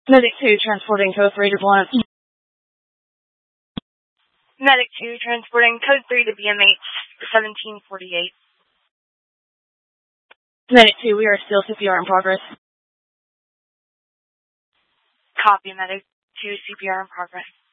Medic 2, transporting code 3 to Florence. Medic 2, transporting code 3 to BMH 1748. Medic 2, we are still CPR in progress. Copy, Medic 2, CPR in progress.